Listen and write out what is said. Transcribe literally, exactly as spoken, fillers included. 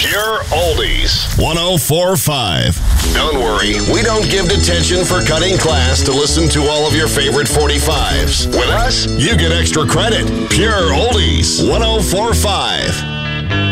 Pure Oldies. one oh four point five. Don't worry, we don't give detention for cutting class to listen to all of your favorite forty-fives. With us, you get extra credit. Pure Oldies. one oh four point five.